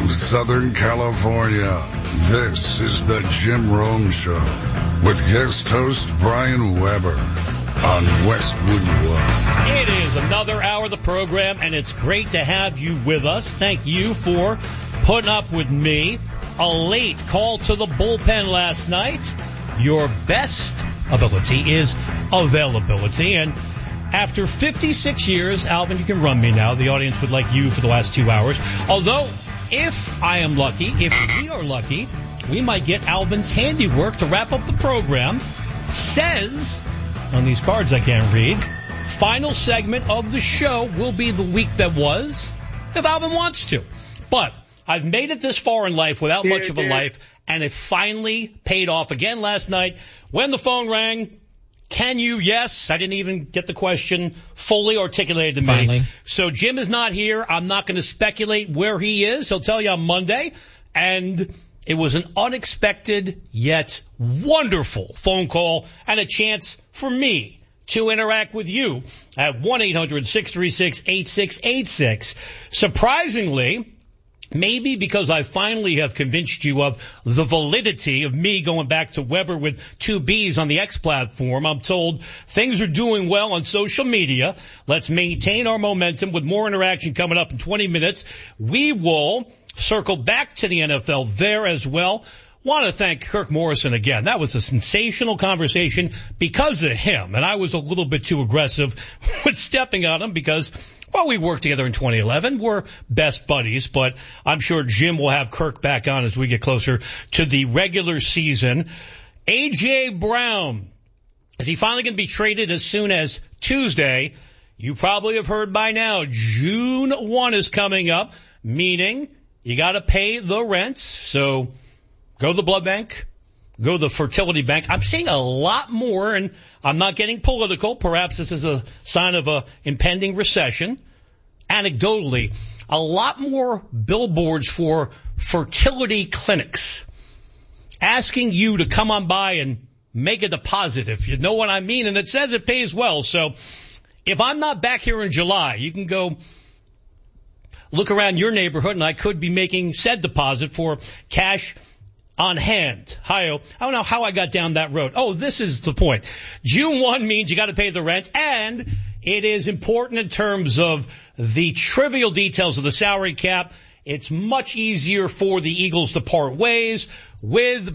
of Southern California. This is the Jim Rome Show with guest host Brian Weber on Westwood One. It is another hour of the program, and it's great to have you with us. Thank you for putting up with me. A late call to the bullpen last night. Your best ability is availability, and after 56 years, Alvin, you can run me now. The audience would like you for the last 2 hours. Although, if I am lucky, if we are lucky, we might get Alvin's handiwork to wrap up the program. Says, on these cards I can't read, final segment of the show will be the week that was, if Alvin wants to. But I've made it this far in life without much of a life, and it finally paid off again last night when the phone rang. Can you? Yes. I didn't even get the question fully articulated to me. Finally. So Jim is not here. I'm not going to speculate where he is. He'll tell you on Monday. And it was an unexpected yet wonderful phone call and a chance for me to interact with you at 1-800-636-8686. Surprisingly, maybe because I finally have convinced you of the validity of me going back to Weber with 2 B's on the X platform, I'm told things are doing well on social media. Let's maintain our momentum with more interaction coming up in 20 minutes. We will circle back to the NFL there as well. Want to thank Kirk Morrison again. That was a sensational conversation because of him, and I was a little bit too aggressive with stepping on him because, well, we worked together in 2011. We're best buddies, but I'm sure Jim will have Kirk back on as we get closer to the regular season. A.J. Brown, is he finally going to be traded as soon as Tuesday? You probably have heard by now, June 1 is coming up, meaning you got to pay the rent. So go to the blood bank, go to the fertility bank. I'm seeing a lot more, and I'm not getting political. Perhaps this is a sign of a impending recession. Anecdotally, a lot more billboards for fertility clinics asking you to come on by and make a deposit, if you know what I mean. And it says it pays well. So if I'm not back here in July, you can go look around your neighborhood, and I could be making said deposit for cash on hand. I don't know how I got down that road. Oh, this is the point. June 1 means you got to pay the rent, and it is important in terms of the trivial details of the salary cap. It's much easier for the Eagles to part ways with